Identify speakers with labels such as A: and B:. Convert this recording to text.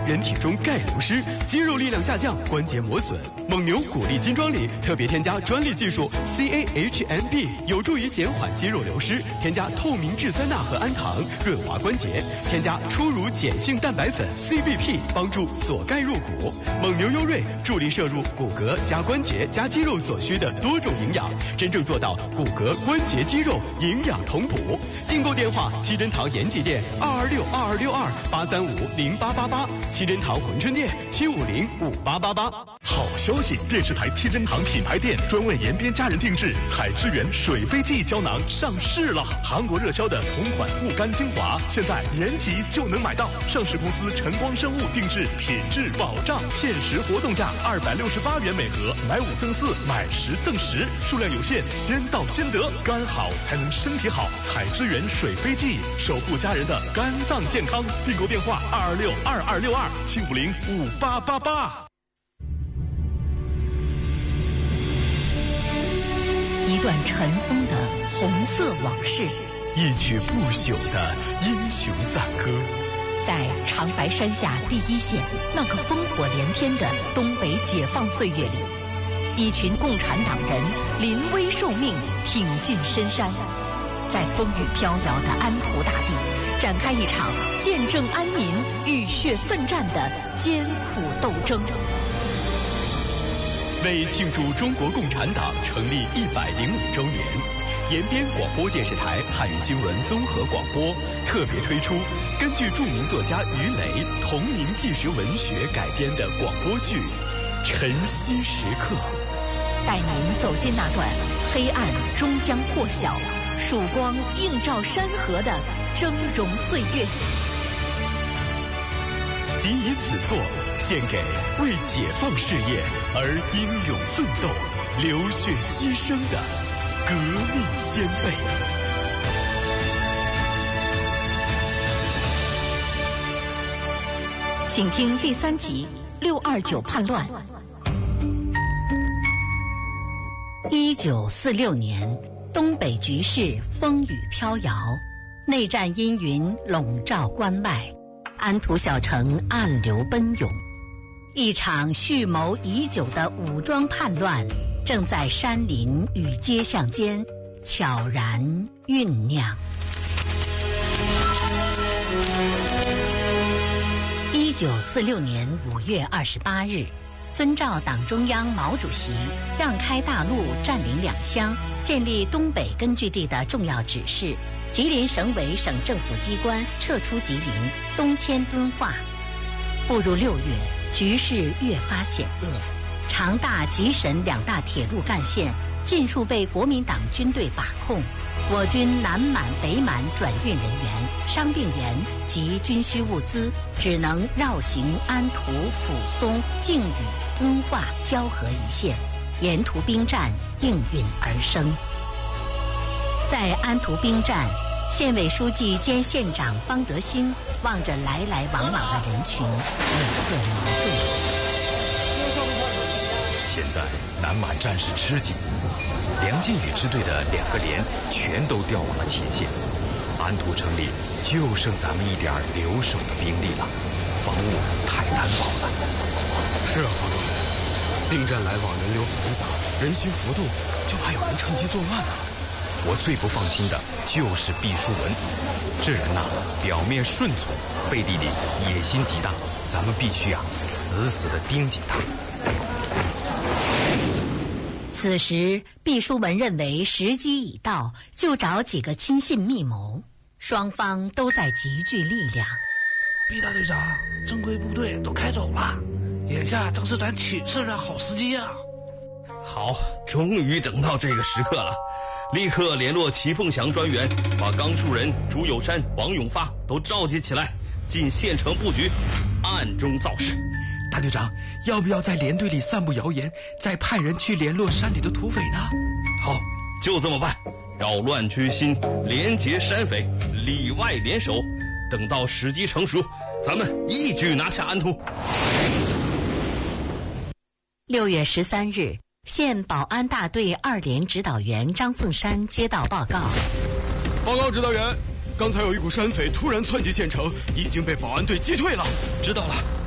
A: 人体中钙流失，肌肉力量下降，关节磨损。蒙牛骨力金装里特别添加专利技术 CAHMB， 有助于减缓肌肉流失。添加透明质酸钠和氨糖，润滑关节。添加初乳碱性蛋白粉 CBP， 帮助锁钙入骨。蒙牛优瑞助力摄入骨骼加关节加肌肉所需的多种营养，真正做到骨骼关节肌肉营养同补。订购电话：七珍堂延吉店2262262835888，七珍堂珲春店7505888。
B: 好消息！电视台七珍堂品牌店专为延边家人定制采之源水飞记胶囊上市了。韩国热销的同款护肝精华，现在延吉就能买到。上市公司晨光生物定制，品质保障，限时活动价268元每盒，买5赠4，买10赠10，数量有限，先到先得。肝好才能身体好，采之源水飞记，守护家人的肝脏健康。订购电话226226275058888。
C: 一段尘封的红色往事，
A: 一曲不朽的英雄赞歌。
C: 在长白山下第一线那个烽火连天的东北解放岁月里，一群共产党人临危受命，挺进深山，在风雨飘摇的安图大地展开一场见证安民浴血奋战的艰苦斗争。
A: 为庆祝中国共产党成立105周年，延边广播电视台汉语新闻综合广播特别推出根据著名作家于磊同名纪实文学改编的广播剧《晨曦时刻》，
C: 带您走进那段黑暗终将破晓，曙光映照山河的峥嵘岁月。
A: 即以此作献给为解放事业而英勇奋斗、流血牺牲的革命先辈。
C: 请听第3集629叛乱。1946年，东北局势风雨飘摇，内战阴云笼罩关外，安图小城暗流奔涌，一场蓄谋已久的武装叛乱正在山林与街巷间悄然酝酿。1946年5月28日，遵照党中央毛主席让开大路、占领两乡、建立东北根据地的重要指示，吉林省委省政府机关撤出吉林，东迁敦化。步入6月，局势越发险恶，长大、吉沈2大铁路干线尽数被国民党军队把控，我军南满、北满转运人员、伤病员及军需物资只能绕行安图、抚松、靖宇、敦化、蛟河一线，沿途兵战应运而生。在安图兵站，县委书记兼县长方德新望着来来往往的人群，脸色凝重。
D: 现在南满战事吃紧，梁靖宇支队的2个连全都调往了前线，安图城里就剩咱们一点留守的兵力了，防务太单薄了。
A: 是啊，方主任，兵站来往人流繁杂，人心浮动，就怕有人趁机作乱啊。
D: 我最不放心的就是毕淑文，这人呐，表面顺从，背地里野心极大，咱们必须死死地盯紧他。
C: 此时，毕淑文认为时机已到，就找几个亲信密谋，双方都在集聚力量。
E: 毕大队长，正规部队都开走了，眼下正是咱取胜的好时机啊！
F: 好，终于等到这个时刻了。立刻联络齐凤祥专员，把刚树人、朱有山、王永发都召集起来，进县城布局，暗中造势。
D: 大队长，要不要在连队里散布谣言，再派人去联络山里的土匪呢？
F: 好，就这么办，扰乱军心，联结山匪，里外联手，等到时机成熟，咱们一举拿下安图。
C: 6月13日，县保安大队2连指导员张凤山接到报告。
A: 报告指导员，刚才有一股山匪突然窜进县城，已经被保安队击退了。
D: 知道了。